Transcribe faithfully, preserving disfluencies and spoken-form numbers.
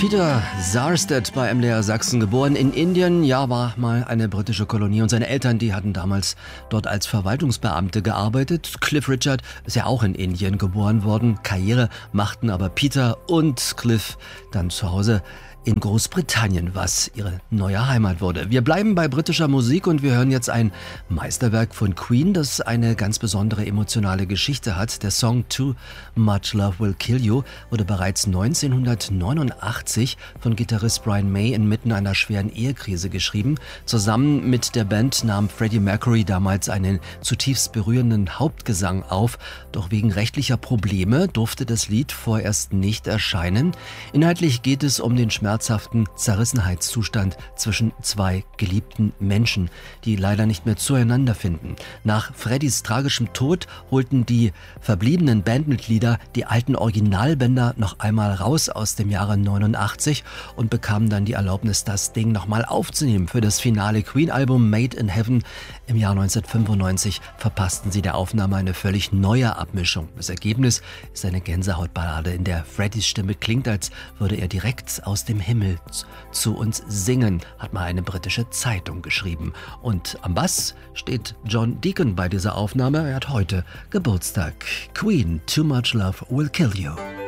Peter Sarstedt bei Emleer, Sachsen geboren, in Indien. Ja, war mal eine britische Kolonie und seine Eltern, die hatten damals dort als Verwaltungsbeamte gearbeitet. Cliff Richard ist ja auch in Indien geboren worden. Karriere machten aber Peter und Cliff dann zu Hause in Großbritannien, was ihre neue Heimat wurde. Wir bleiben bei britischer Musik und wir hören jetzt ein Meisterwerk von Queen, das eine ganz besondere emotionale Geschichte hat. Der Song Too Much Love Will Kill You wurde bereits neunzehnhundertneunundachtzig von Gitarrist Brian May inmitten einer schweren Ehekrise geschrieben. Zusammen mit der Band nahm Freddie Mercury damals einen zutiefst berührenden Hauptgesang auf, doch wegen rechtlicher Probleme durfte das Lied vorerst nicht erscheinen. Inhaltlich geht es um den Schmerz Zerrissenheitszustand zwischen zwei geliebten Menschen, die leider nicht mehr zueinander finden. Nach Freddys tragischem Tod holten die verbliebenen Bandmitglieder die alten Originalbänder noch einmal raus aus dem Jahre neunundachtzig und bekamen dann die Erlaubnis, das Ding nochmal aufzunehmen. Für das finale Queen-Album Made in Heaven im Jahr neunzehnhundertfünfundneunzig verpassten sie der Aufnahme eine völlig neue Abmischung. Das Ergebnis ist eine Gänsehautballade, in der Freddys Stimme klingt, als würde er direkt aus dem Himmel zu uns singen, hat mal eine britische Zeitung geschrieben. Und am Bass steht John Deacon bei dieser Aufnahme. Er hat heute Geburtstag. Queen, Too Much Love Will Kill You.